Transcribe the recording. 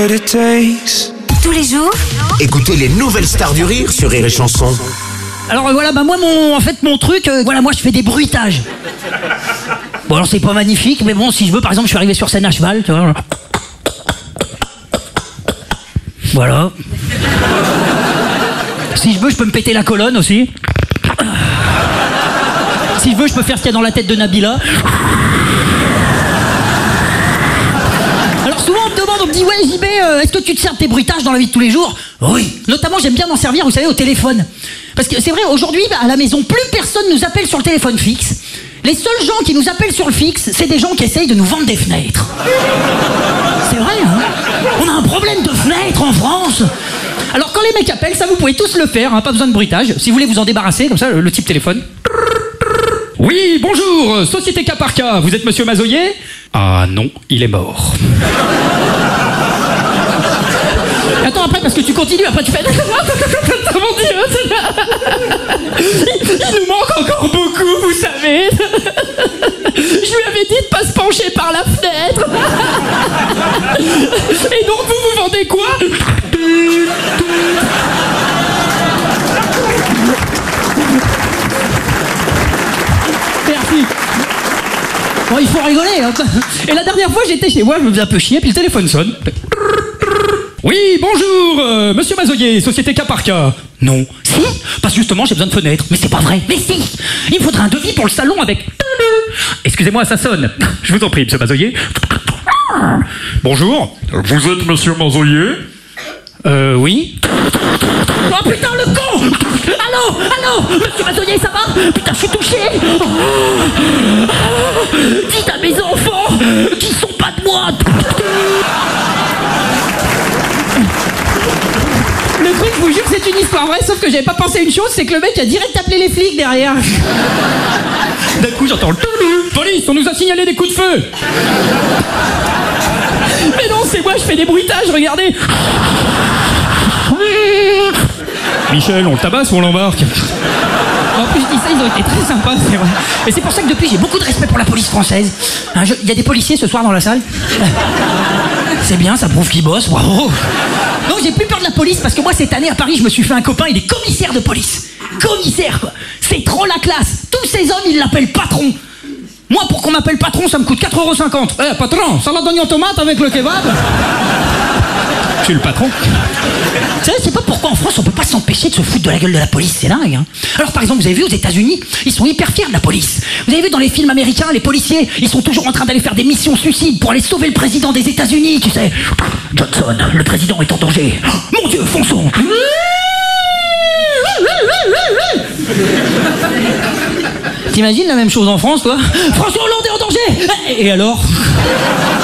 Tous les jours, Écoutez les nouvelles stars du rire sur Rire et Chanson. Alors voilà, bah moi mon truc, moi je fais des bruitages. Bon alors c'est pas magnifique, mais bon si je veux, par exemple, je suis arrivé sur scène à cheval, tu vois. Voilà. Si je veux, je peux me péter la colonne aussi. Si je veux, je peux faire ce qu'il y a dans la tête de Nabila. Alors souvent on me demande, on me dit ouais JB, est-ce que tu te sers de tes bruitages dans la vie de tous les jours? Oui. Notamment j'aime bien m'en servir, vous savez, au téléphone. Parce que c'est vrai, aujourd'hui, à la maison, plus personne nous appelle sur le téléphone fixe. Les seuls gens qui nous appellent sur le fixe, c'est des gens qui essayent de nous vendre des fenêtres. C'est vrai, hein? On a un problème de fenêtres en France. Alors quand les mecs appellent, ça vous pouvez tous le faire, hein, pas besoin de bruitage. Si vous voulez vous en débarrasser, comme ça, le type téléphone. Oui, bonjour, Société K par K, vous êtes monsieur Mazoyer? Ah non, il est mort. Attends, après, parce que tu continues, après tu fais... Mon Dieu, il nous manque encore beaucoup, vous savez. Je lui avais dit de pas se pencher par la fenêtre. Et donc, vous vendez quoi? Merci. Bon, il faut rigoler, hein. Et la dernière fois, j'étais chez moi, je me faisais un peu chier, puis le téléphone sonne. Oui, bonjour, monsieur Mazoyer, Société K par K. Non. Si, parce que justement, j'ai besoin de fenêtres. Mais c'est pas vrai. Mais si, il me faudra un devis pour le salon avec... Excusez-moi, ça sonne. Je vous en prie, monsieur Mazoyer. Bonjour. Vous êtes monsieur Mazoyer? Oui. Oh putain, le con! Allô, monsieur Mazoyer, ça va? Putain, je suis touché. Dites à mes enfants qu'ils sont pas de moi. Le truc, je vous jure, c'est une histoire vraie, sauf que j'avais pas pensé une chose, c'est que le mec a direct appelé les flics derrière. D'un coup, j'entends le... Police, on nous a signalé des coups de feu. Mais non, c'est moi, je fais des bruitages, regardez. Michel, on le tabasse ou on l'embarque? En plus, je dis ça, ils ont été très sympas, c'est vrai. Et c'est pour ça que depuis, j'ai beaucoup de respect pour la police française. Il y a des policiers ce soir dans la salle. C'est bien, ça prouve qu'ils bossent, bravo. Non, j'ai plus peur de la police parce que moi, cette année, à Paris, je me suis fait un copain, il est commissaire de police. Commissaire, quoi. C'est trop la classe. Tous ces hommes, ils l'appellent patron. Moi, pour qu'on m'appelle patron, ça me coûte 4,50 €. Eh, patron, salade d'oignon tomate avec le kebab. Je suis le patron. Vous savez, c'est pas pourquoi en France on peut pas s'empêcher de se foutre de la gueule de la police, c'est dingue, hein. Alors par exemple, vous avez vu aux États-Unis, ils sont hyper fiers de la police. Vous avez vu dans les films américains, les policiers, ils sont toujours en train d'aller faire des missions suicides pour aller sauver le président des États-Unis, tu sais. Johnson, le président est en danger. Oh, mon Dieu, fonçons. T'imagines la même chose en France, toi? François Hollande est en danger. Et alors?